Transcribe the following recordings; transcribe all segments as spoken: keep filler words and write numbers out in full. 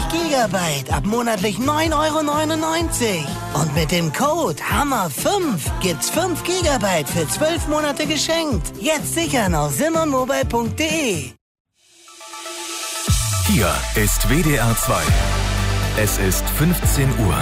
Gigabyte ab monatlich neun Euro neunundneunzig. Und mit dem Code Hammer fünf gibt's fünf Gigabyte für zwölf Monate geschenkt. Jetzt sichern auf simmermobile punkt de. Hier ist W D R zwei. Es ist fünfzehn Uhr.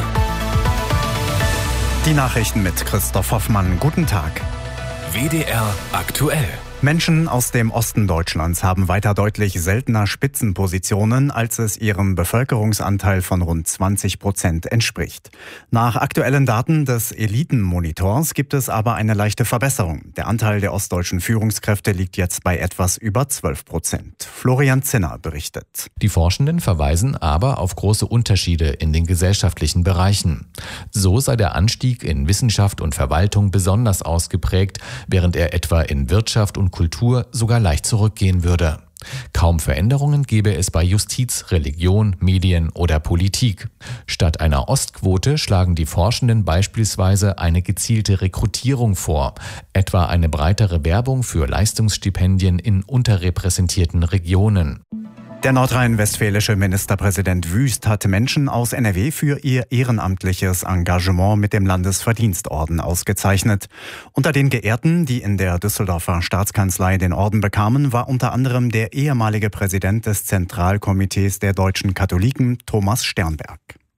Die Nachrichten mit Christoph Hoffmann. Guten Tag. W D R aktuell. Menschen aus dem Osten Deutschlands haben weiter deutlich seltener Spitzenpositionen, als es ihrem Bevölkerungsanteil von rund zwanzig Prozent entspricht. Nach aktuellen Daten des Elitenmonitors gibt es aber eine leichte Verbesserung. Der Anteil der ostdeutschen Führungskräfte liegt jetzt bei etwas über zwölf Prozent. Florian Zinner berichtet. Die Forschenden verweisen aber auf große Unterschiede in den gesellschaftlichen Bereichen. So sei der Anstieg in Wissenschaft und Verwaltung besonders ausgeprägt, während er etwa in Wirtschaft und Kultur sogar leicht zurückgehen würde. Kaum Veränderungen gäbe es bei Justiz, Religion, Medien oder Politik. Statt einer Ostquote schlagen die Forschenden beispielsweise eine gezielte Rekrutierung vor, etwa eine breitere Werbung für Leistungsstipendien in unterrepräsentierten Regionen. Der nordrhein-westfälische Ministerpräsident Wüst hat Menschen aus N R W für ihr ehrenamtliches Engagement mit dem Landesverdienstorden ausgezeichnet. Unter den Geehrten, die in der Düsseldorfer Staatskanzlei den Orden bekamen, war unter anderem der ehemalige Präsident des Zentralkomitees der deutschen Katholiken, Thomas Sternberg.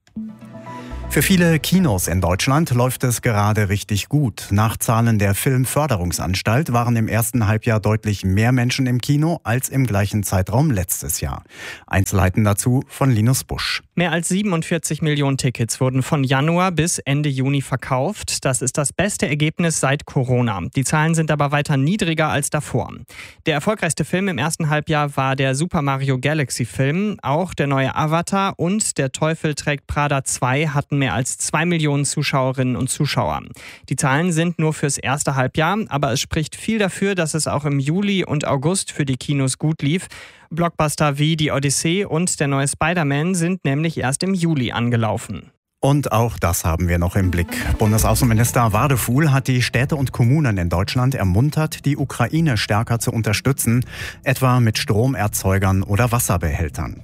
Für viele Kinos in Deutschland läuft es gerade richtig gut. Nach Zahlen der Filmförderungsanstalt waren im ersten Halbjahr deutlich mehr Menschen im Kino als im gleichen Zeitraum letztes Jahr. Einzelheiten dazu von Linus Busch. Mehr als siebenundvierzig Millionen Tickets wurden von Januar bis Ende Juni verkauft. Das ist das beste Ergebnis seit Corona. Die Zahlen sind aber weiter niedriger als davor. Der erfolgreichste Film im ersten Halbjahr war der Super Mario Galaxy Film. Auch der neue Avatar und Der Teufel trägt Prada zwei hatten mehr als zwei Millionen Zuschauerinnen und Zuschauer. Die Zahlen sind nur fürs erste Halbjahr, aber es spricht viel dafür, dass es auch im Juli und August für die Kinos gut lief. Blockbuster wie Die Odyssee und der neue Spider-Man sind nämlich erst im Juli angelaufen. Und auch das haben wir noch im Blick. Bundesaußenminister Wadefuhl hat die Städte und Kommunen in Deutschland ermuntert, die Ukraine stärker zu unterstützen, etwa mit Stromerzeugern oder Wasserbehältern.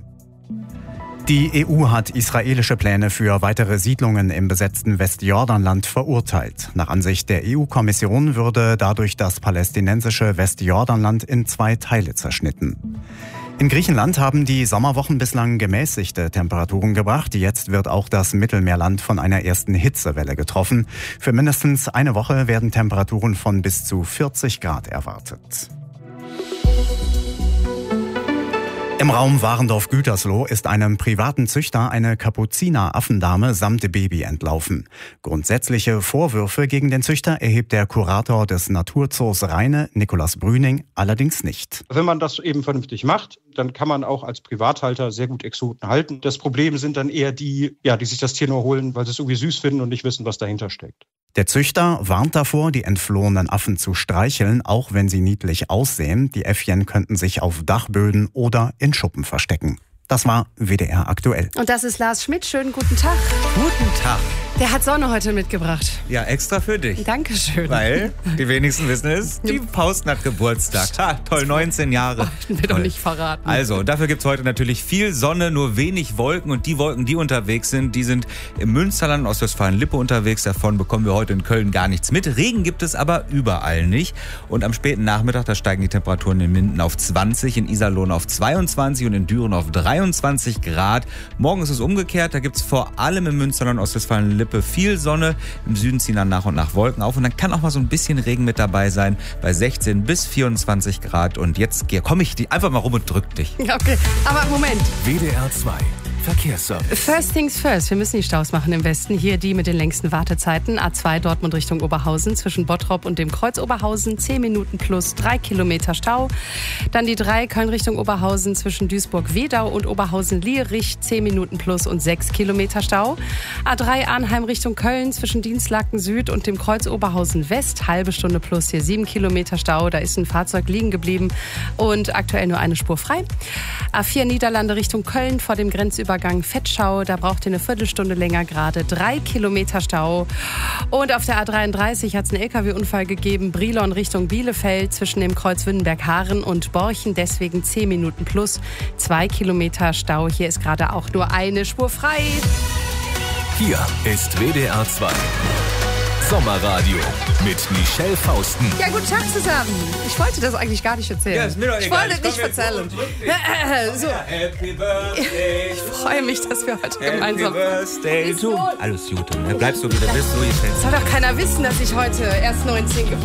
Die E U hat israelische Pläne für weitere Siedlungen im besetzten Westjordanland verurteilt. Nach Ansicht der E U-Kommission würde dadurch das palästinensische Westjordanland in zwei Teile zerschnitten. In Griechenland haben die Sommerwochen bislang gemäßigte Temperaturen gebracht. Jetzt wird auch das Mittelmeerland von einer ersten Hitzewelle getroffen. Für mindestens eine Woche werden Temperaturen von bis zu vierzig Grad erwartet. Im Raum Warendorf-Gütersloh ist einem privaten Züchter eine Kapuziner-Affendame samt Baby entlaufen. Grundsätzliche Vorwürfe gegen den Züchter erhebt der Kurator des Naturzoos Rheine, Nikolaus Brüning, allerdings nicht. Wenn man das eben vernünftig macht, dann kann man auch als Privathalter sehr gut Exoten halten. Das Problem sind dann eher die, ja, die sich das Tier nur holen, weil sie es irgendwie süß finden und nicht wissen, was dahinter steckt. Der Züchter warnt davor, die entflohenen Affen zu streicheln, auch wenn sie niedlich aussehen. Die Äffchen könnten sich auf Dachböden oder in Schuppen verstecken. Das war W D R aktuell. Und das ist Lars Schmidt. Schönen guten Tag. Guten Tag. Der hat Sonne heute mitgebracht. Ja, extra für dich. Dankeschön. Weil, die wenigsten wissen es, die Pausten hat Geburtstag. Ha, toll, neunzehn Jahre. Oh, ich will doch nicht verraten. Also, dafür gibt es heute natürlich viel Sonne, nur wenig Wolken. Und die Wolken, die unterwegs sind, die sind im Münsterland, Ostwestfalen-Lippe unterwegs. Davon bekommen wir heute in Köln gar nichts mit. Regen gibt es aber überall nicht. Und am späten Nachmittag, da steigen die Temperaturen in Minden auf zwanzig, in Iserlohn auf zweiundzwanzig und in Düren auf dreiundzwanzig Grad. Morgen ist es umgekehrt. Da gibt es vor allem im Münsterland, Ostwestfalen-Lippe viel Sonne. Im Süden ziehen dann nach und nach Wolken auf. Und dann kann auch mal so ein bisschen Regen mit dabei sein. Bei sechzehn bis vierundzwanzig Grad. Und jetzt komme ich einfach mal rum und drück dich. Okay, aber Moment. W D R zwei. Verkehrsservice. First things first. Wir müssen die Staus machen im Westen. Hier die mit den längsten Wartezeiten. A zwei Dortmund Richtung Oberhausen zwischen Bottrop und dem Kreuz Oberhausen. zehn Minuten plus drei Kilometer Stau. Dann die drei Köln Richtung Oberhausen zwischen Duisburg-Wedau und Oberhausen-Lierich. zehn Minuten plus und sechs Kilometer Stau. A drei Arnheim Richtung Köln zwischen Dienstlaken Süd und dem Kreuz Oberhausen West. Halbe Stunde plus hier sieben Kilometer Stau. Da ist ein Fahrzeug liegen geblieben und aktuell nur eine Spur frei. A vier Niederlande Richtung Köln vor dem Grenzübergang Grenzübergang Fettschau. Da braucht ihr eine Viertelstunde länger gerade. Drei Kilometer Stau. Und auf der A dreiunddreißig hat es einen L K W-Unfall gegeben. Brilon Richtung Bielefeld zwischen dem Kreuz Wünnenberg-Haaren und Borchen. Deswegen zehn Minuten plus. Zwei Kilometer Stau. Hier ist gerade auch nur eine Spur frei. Hier ist W D R zwei. Sommerradio mit Michelle Fausten. Ja, guten Tag zusammen. Ich wollte das eigentlich gar nicht erzählen. Ja, ist mir doch ich egal. wollte Ich nicht erzählen. So. Happy Birthday. Ich freue mich, dass wir heute Happy gemeinsam... Birthday to... Alles gut, dann bleibst du, wie du bist, so gefällt. Soll doch keiner wissen, dass ich heute erst neunzehn geworden bin.